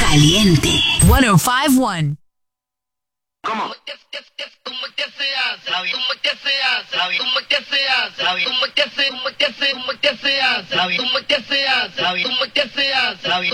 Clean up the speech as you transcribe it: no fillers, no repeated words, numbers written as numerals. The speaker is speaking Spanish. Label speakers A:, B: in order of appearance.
A: Caliente.
B: 1051.
C: ¿Cómo? ¿Cómo que se hace? ¿Cómo que se hace? ¿Cómo que se hace? ¿Cómo que se hace? ¿Cómo que se hace? ¿Cómo que se hace?